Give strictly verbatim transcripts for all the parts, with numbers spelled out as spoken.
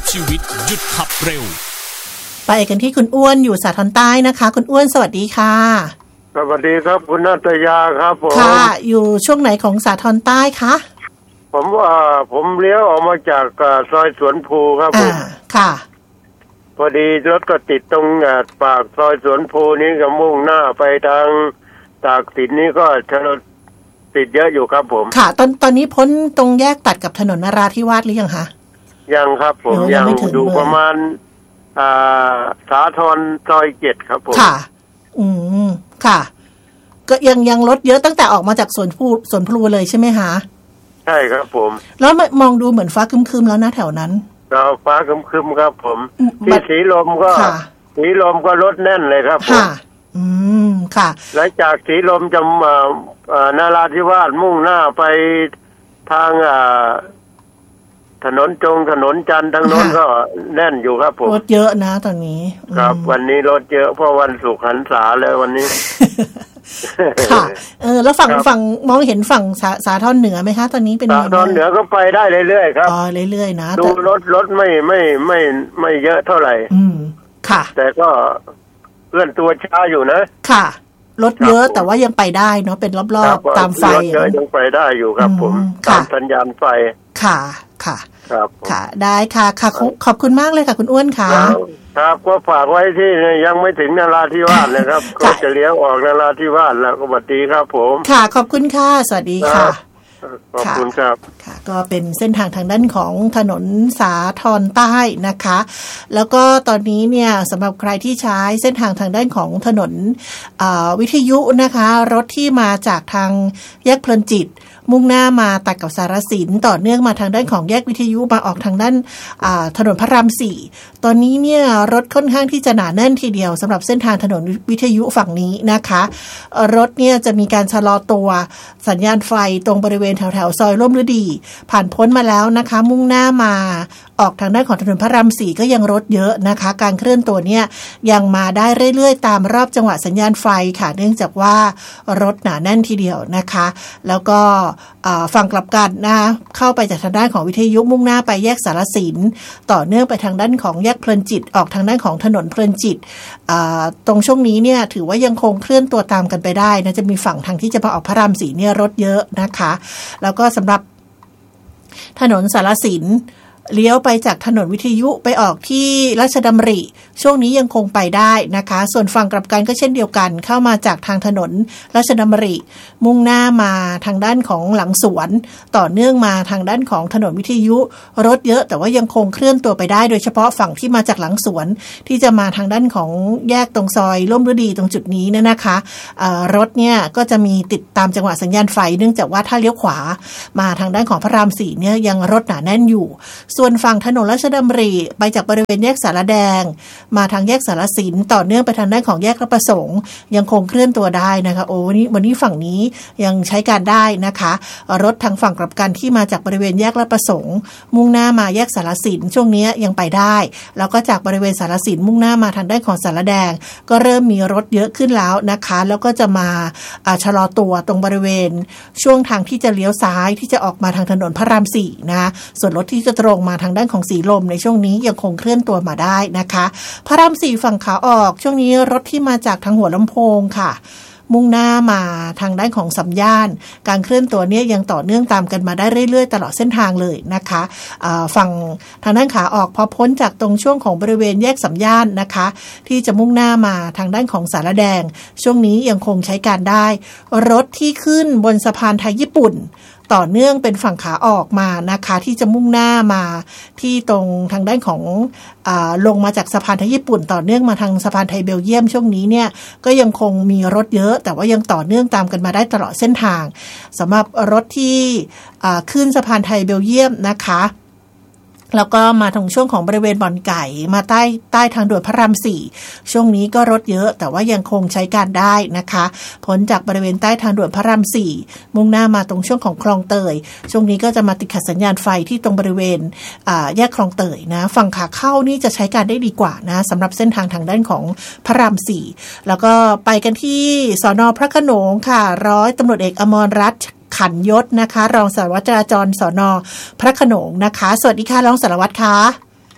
ชีวิตหยุดขับเร็วไปกันที่คุณอ้วนอยู่สาทรใต้นะคะคุณอ้วนสวัสดีค่ะสวัสดีครับคุณนัตยาครับผมค่ะอยู่ช่วงไหนของสาทรใต้คะผมว่าผมเลี้ยวออกมาจากซอยสวนภูครับผมค่ะพอดีรถก็ติดตรงปากซอยสวนภูนี้ก็มุ่งหน้าไปทางตากสินนี้ก็ถนนติดเยอะอยู่ครับผมค่ะตอนตอนนี้พ้นตรงแยกตัดกับถนนนราธิวาสหรือยังคะยังครับผมยังดูประมาณอ่าสาทรซอยเจ็ดครับผมค่ะอืมค่ะก็ยังยังรถเยอะตั้งแต่ออกมาจากสวนพลูสวนพลูเลยใช่ไหมคะใช่ครับผมแล้วมองดูเหมือนฟ้าครึมๆแล้วนะแถวนั้นเราฟ้าครึมๆครับผมที่สีลมก็สีลมก็รถแน่นเลยครับผมอืมค่ะหลังจากสีลมจะมาอ่านราธิวาสมุ่งหน้าไปทางอ่าถนนจงถนนจันทร์ทางโน้นก็แน่นอยู่ครับผมรถเยอะนะตอนนี้ครับวันนี้รถเยอะเพราะวันศุกร์หันษาแล้ววันนี้ค่ะเออแล้วฝั่งฝั่งมองเห็นฝั่งสาสาทรเหนือไหมคะตอนนี้เป็นสาทรเหนือก็ไปได้เรื่อยๆครับอ๋อเรื่อยๆนะดูรถรถไม่ไม่ไม่ไม่เยอะเท่าไหร่อืมค่ะแต่ก็เคลื่อนตัวช้าอยู่นะค่ะรถเยอะแต่ว่ายังไปได้เนาะเป็นรอบๆตามไฟรถเยอะยังไปได้อยู่ครับผมตามสัญญาณไฟค่ะค่ะครับค่ะได้ค่ะค่ะขอบคุณมากเลยค่ะคุณอ้วนค่ะครับก็ฝากไว้ที่ยังไม่ถึงนราธิวาสนะครับก็จะเลี้ยวออกนราธิวาสแล้วก็สวัสดีครับผมค่ะขอบคุณค่ะสวัสดีค่ะขอบคุณครับค่ะก็เป็นเส้นทางทางด้านของถนนสาทรใต้นะคะแล้วก็ตอนนี้เนี่ยสำหรับใครที่ใช้เส้นทางทางด้านของถนนวิทยุนะคะรถที่มาจากทางแยกเพลินจิตมุ่งหน้ามาตัดกับสารสินต่อเนื่องมาทางด้านของแยกวิทยุมาออกทางด้านถนนพระรามสี่ตอนนี้เนี่ยรถค่อนข้างที่จะหนาแน่นทีเดียวสำหรับเส้นทางถนนวิทยุฝั่งนี้นะคะรถเนี่ยจะมีการชะลอตัวสัญญาณไฟตรงบริเวณแถวแถวซอยร่มฤดีผ่านพ้นมาแล้วนะคะมุ่งหน้ามาออกทางด้านของถนนพระรามสี่ก็ยังรถเยอะนะคะการเคลื่อนตัวเนี่ยยังมาได้เรื่อยๆตามรอบจังหวะสัญญาณไฟค่ะเนื่องจากว่ารถหนาแน่นทีเดียวนะคะแล้วก็ฝั่งกลับกันนะเข้าไปจากทางด้านของวิทยุมุ่งหน้าไปแยกสารสินต่อเนื่องไปทางด้านของแยกเพลินจิตออกทางด้านของถนนเพลินจิตตรงช่วงนี้เนี่ยถือว่ายังคงเคลื่อนตัวตามกันไปได้นะจะมีฝั่งทางที่จะมาออกพระรามสี่เนี่ยรถเยอะนะคะแล้วก็สำหรับถนนสารสินเลี้ยวไปจากถนนวิทยุไปออกที่ราชดำริช่วงนี้ยังคงไปได้นะคะส่วนฝั่งกลับกันก็เช่นเดียวกันเข้ามาจากทางถนนราชดำริมุ่งหน้ามาทางด้านของหลังสวนต่อเนื่องมาทางด้านของถนนวิทยุรถเยอะแต่ว่ายังคงเคลื่อนตัวไปได้โดยเฉพาะฝั่งที่มาจากหลังสวนที่จะมาทางด้านของแยกตรงซอยร่มฤดีตรงจุดนี้เนี่ยนะคะรถเนี่ยก็จะมีติดตามจังหวะสัญญาณไฟเนื่องจากว่าถ้าเลี้ยวขวามาทางด้านของพระรามสี่เนี่ยยังรถหนาแน่นอยู่ส่วนฝั่งถนนราชดำริไปจากบริเวณแยกสารแดงมาทางแยกสารสินต่อเนื่องไปทางด้านของแยกรับประสงค์ยังคงเคลื่อนตัวได้นะคะโอ้วันนี้วันนี้ฝั่งนี้ยังใช้การได้นะคะรถทางฝั่งกลับกันที่มาจากบริเวณแยกรับประสงค์มุ่งหน้ามาแยกสารสินช่วงนี้ยังไปได้แล้วก็จากบริเวณสารสินมุ่งหน้ามาทางด้านของสารแดงก็เริ่มมีรถเยอะขึ้นแล้วนะคะแล้วก็จะมาชะลอตัวตรงบริเวณช่วงทางที่จะเลี้ยวซ้ายที่จะออกมาทางถนนพระรามสี่นะส่วนรถที่จะตรงมาทางด้านของสีลมในช่วงนี้ยังคงเคลื่อนตัวมาได้นะคะพระรามสี่ฝั่งขาออกช่วงนี้รถที่มาจากทางหัวลำโพงค่ะมุ่งหน้ามาทางด้านของสัญญาณการเคลื่อนตัวเนี่ยยังต่อเนื่องตามกันมาได้เรื่อยๆตลอดเส้นทางเลยนะคะฝั่งทางด้านขาออกพอพ้นจากตรงช่วงของบริเวณแยกสัญญาณนะคะที่จะมุ่งหน้ามาทางด้านของสารแดงช่วงนี้ยังคงใช้การได้รถที่ขึ้นบนสะพานไทยญี่ปุ่นต่อเนื่องเป็นฝั่งขาออกมานะคะที่จะมุ่งหน้ามาที่ตรงทางด้านของอ่าลงมาจากสะพานไทยญี่ปุ่นต่อเนื่องมาทางสะพานไทยเบลเยียมช่วงนี้เนี่ยก็ยังคงมีรถเยอะแต่ว่ายังต่อเนื่องตามกันมาได้ตลอดเส้นทางสำหรับรถที่อ่าขึ้นสะพานไทยเบลเยียมนะคะแล้วก็มาตรงช่วงของบริเวณบ่อนไก่มาใต้ใต้ทางด่วนพระรามสี่ช่วงนี้ก็รถเยอะแต่ว่ายังคงใช้การได้นะคะพ้นจากบริเวณใต้ทางด่วนพระรามสี่มุ่งหน้ามาตรงช่วงของคลองเตยช่วงนี้ก็จะมาติดขัดสัญญาณไฟที่ตรงบริเวณแยกคลองเตยนะฝั่งขาเข้านี่จะใช้การได้ดีกว่านะสำหรับเส้นทางทางด้านของพระรามสี่แล้วก็ไปกันที่สน.พระโขนงค่ะร้อยตำรวจเอกอมรรัตน์ขันยศนะคะรองสารวัตรจราจรสน.พระโขนงนะคะสวัสดีค่ะรองสารวัตรค่ะ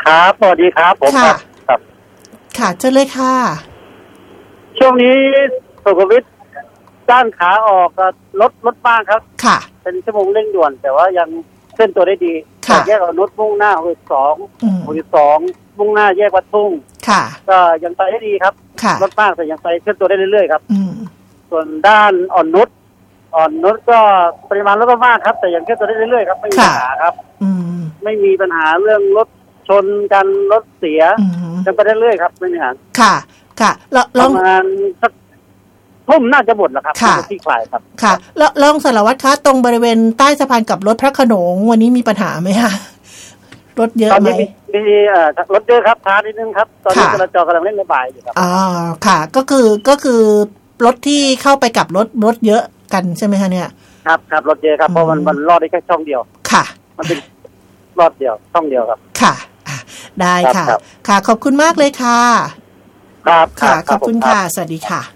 ครับสวัสดีครับผมครับครับค่ะเชิญเลยค่ะช่วงนี้สุขุมวิทด้านขาออกรถรถบ้างครับค่ะเป็นชั่วโมงเร่งด่วนแต่ว่ายังเส้นตัวได้ดีค่ะแยกรถมุ่งหน้าหกสองหกสองมุ่งหน้าแยกวัดทุ่งค่ะก็ยังไปได้ดีครับรถบ้างแต่ยังไปเส้นตัวได้เรื่อยๆครับส่วนด้านอ่อนนุชอ่อนนุชก็ปริมาณรถก็มากครับแต่ยังเส้นตัวได้เรื่อยๆครับไม่มีปัญหาครับไม่มีปัญหาเรื่องรถชนกันรถเสียยังไปได้เรื่อยครับไม่มีปัญหาค่ะค่ะประมาณสักทุ่มน่าจะหมดแล้วครับที่คลายครับค่ะแล้วรองสารวัตรคะตรงบริเวณใต้สะพานกับรถพระโขนงวันนี้มีปัญหาไหมคะรถเยอะไหมมีเอ่อรถเยอะครับช้านิดนึงครับตอนนี้จราจรกำลังเร่งระบายอยู่ครับอ๋อค่ะก็คือก็คือรถที่เข้าไปกับรถรถเยอะกันใช่ไหมคะเนี่ยครับครับรถเยอะครับเพราะมันมันรอดได้แค่ช่องเดียวค่ะมันเป็นรอดเดียวช่องเดียวครับค่ะได้ค่ะค่ะขอบคุณมากเลยค่ะครับค่ะขอบคุณค่ะสวัสดีค่ะ